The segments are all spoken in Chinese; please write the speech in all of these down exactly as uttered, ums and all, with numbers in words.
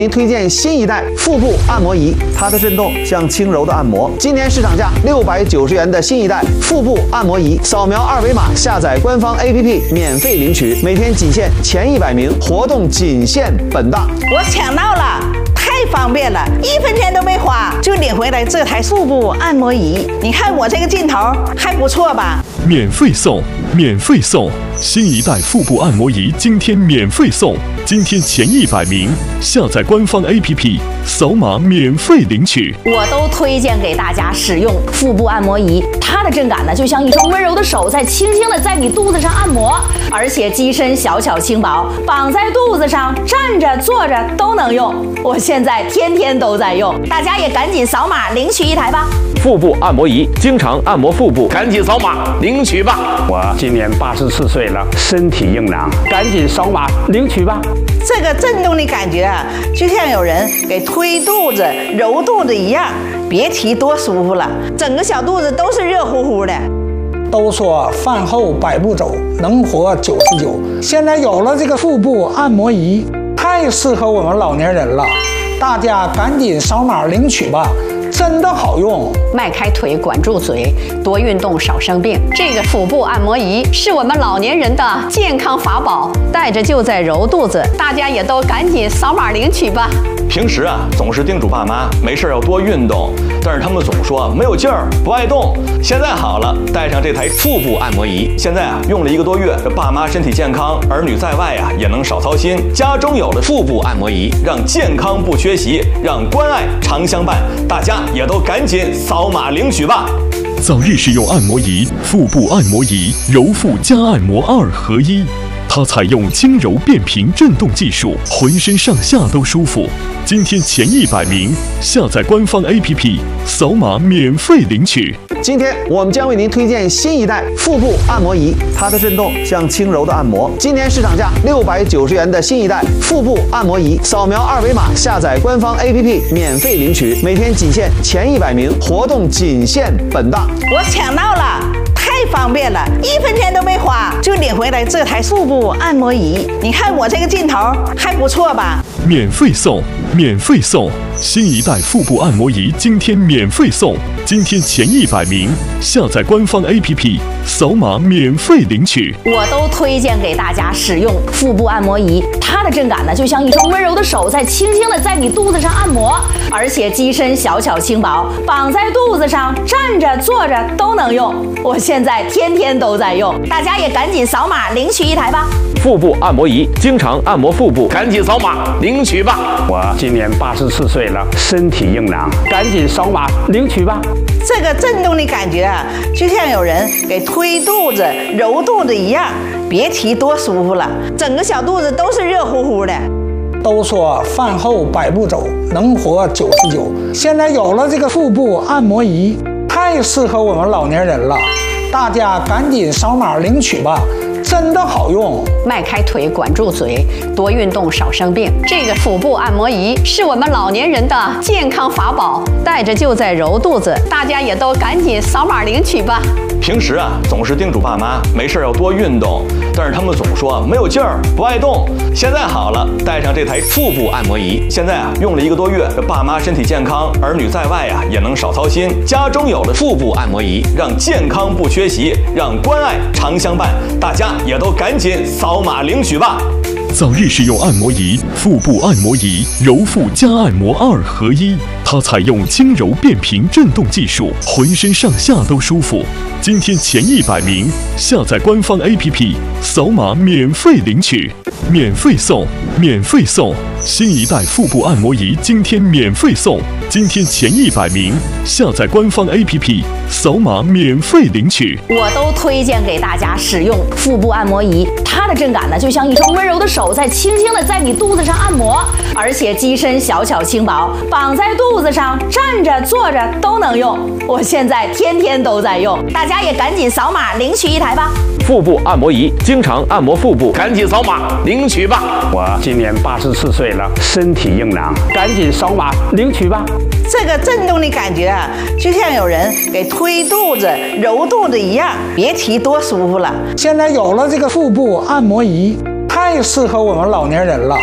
您推荐新一代腹部按摩仪，它的震动像轻柔的按摩。今天市场价六百九十元的新一代腹部按摩仪，扫描二维码下载官方 A P P 免费领取，每天仅限前一百名，活动仅限本档。 我抢到了，太方便了，一分钱都没花就领回来这台腹部按摩仪。你看我这个劲头还不错吧？ 免费送，免费送！新一代腹部按摩仪今天免费送，今天前一百名下载官方 A P P， 扫码免费领取。 我都推荐给大家使用腹部按摩仪，它的震感呢，就像一双温柔的手在轻轻的在你肚子上按摩，而且机身小巧轻薄，绑在肚子上，站着坐着都能用。我现在天天都在用，大家也赶紧扫码领取一台吧。 腹部按摩仪，经常按摩腹部，赶紧扫码领取吧。 我今年八十四岁了，身体硬朗，赶紧扫码领取吧。 这个震动的感觉啊，就像有人给推肚子、揉肚子一样，别提多舒服了，整个小肚子都是热乎乎的。 都说饭后百步走，能活九十九。现在有了这个腹部按摩仪，太适合我们老年人了，大家赶紧扫码领取吧。真的好用， 迈开腿，管住嘴，多运动，少生病。这个腹部按摩仪是我们老年人的健康法宝，带着就在揉肚子，大家也都赶紧扫码领取吧。 平时啊，总是叮嘱爸妈没事要多运动，但是他们总说没有劲儿，不爱动。现在好了，带上这台腹部按摩仪，现在啊用了一个多月，这爸妈身体健康，儿女在外啊也能少操心。家中有了腹部按摩仪，让健康不缺席，让关爱常相伴。大家也都赶紧扫码领取吧。 早日使用按摩仪，腹部按摩仪，揉腹加按摩二合一。它采用轻柔变频震动技术，浑身上下都舒服。今天前一百名下载官方 A P P， 扫码免费领取。 今天我们将为您推荐新一代腹部按摩仪，它的震动像轻柔的按摩。今天市场价六百九十元的新一代腹部按摩仪，扫描二维码下载官方 A P P 免费领取，每天仅限前一百名，活动仅限本档。 我抢到了，太方便了，一分钱都没花就领回来这台腹部按摩仪。你看我这个劲头还不错吧？ 免费送，免费送！新一代腹部按摩仪今天免费送，今天前一百名下载官方 A P P， 扫码免费领取。 我都推荐给大家使用腹部按摩仪，它的震感呢，就像一双温柔的手在轻轻的在你肚子上按摩，而且机身小巧轻薄，绑在肚子上，站着坐着都能用。我现在天天都在用，大家也赶紧扫码领取一台吧。 腹部按摩仪，经常按摩腹部，赶紧扫码领取吧。 我今年八十四岁了，身体硬朗，赶紧扫码领取吧。 这个震动的感觉啊，就像有人给推肚子、揉肚子一样，别提多舒服了，整个小肚子都是热乎乎的。 都说饭后百步走，能活九十九。现在有了这个腹部按摩仪，太适合我们老年人了，大家赶紧扫码领取吧。真的好用， 迈开腿，管住嘴，多运动，少生病。这个腹部按摩仪是我们老年人的健康法宝，带着就在揉肚子，大家也都赶紧扫码领取吧。 平时啊，总是叮嘱爸妈没事要多运动，但是他们总说没有劲儿，不爱动。现在好了，带上这台腹部按摩仪，现在啊用了一个多月，这爸妈身体健康，儿女在外啊也能少操心。家中有了腹部按摩仪，让健康不缺席，让关爱常相伴。大家也都赶紧扫码领取吧。 早日使用按摩仪，腹部按摩仪，揉腹加按摩二合一。它采用轻柔变频震动技术，浑身上下都舒服。今天前一百名下载官方 A P P， 扫码免费领取。免费送，免费送！新一代腹部按摩仪今天免费送，今天前一百名下载官方 A P P， 扫码免费领取。 我都推荐给大家使用腹部按摩仪，它的震感呢，就像一双温柔的手在轻轻的在你肚子上按摩，而且机身小巧轻薄，绑在肚子上，站着坐着都能用。我现在天天都在用，大家也赶紧扫码领取一台吧。 腹部按摩仪，经常按摩腹部，赶紧扫码领取吧。 我今年八十四岁了，身体硬朗，赶紧扫码领取吧。 这个震动的感觉啊，就像有人给推肚子、揉肚子一样，别提多舒服了。 现在有了这个腹部按摩仪，太适合我们老年人了，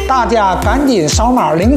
大家赶紧扫码领。